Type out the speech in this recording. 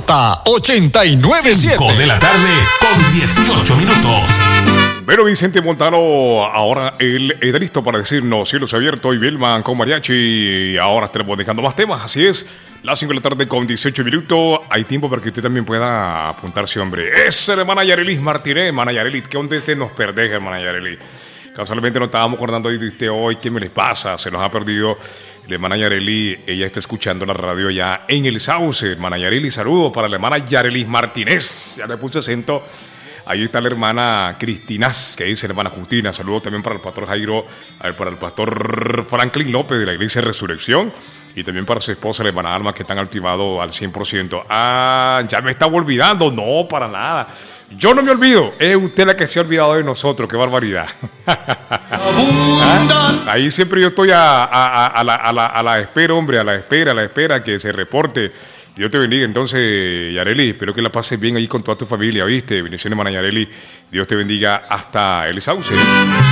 Z89.7. 5 de la tarde con 18 minutos. Bueno, Vicente Montano, ahora él está listo para decirnos Cielos Abiertos y Vilman con Mariachi. Y ahora estaremos dejando más temas, así es. Las 5 de la tarde con 18 minutos. Hay tiempo para que usted también pueda apuntarse, hombre. Ese hermana Yarelis Martínez, hermana Yarelis. ¿Qué onda este nos perdés, hermana Yarelis? Casualmente nos estábamos acordando de usted hoy. ¿Qué me les pasa? Se nos ha perdido la hermana Yareli. Ella está escuchando la radio ya en el Sauce. Hermana Yareli, saludos para la hermana Yarelis Martínez. Ya le puse acento. Ahí está la hermana Cristinas, que dice la hermana Justina. Saludos también para el pastor Jairo, para el pastor Franklin López de la Iglesia de Resurrección. Y también para su esposa, la hermana Alma, que están activados al 100%. Ah, ya me estaba olvidando. No, para nada. Yo no me olvido. Es usted la que se ha olvidado de nosotros. Qué barbaridad. ¿Ah? Ahí siempre yo estoy a la espera, hombre. A la espera que se reporte. Dios te bendiga. Entonces, Yareli, espero que la pases bien ahí con toda tu familia, ¿viste? Bendiciones, hermana Yareli. Dios te bendiga hasta el Sauce.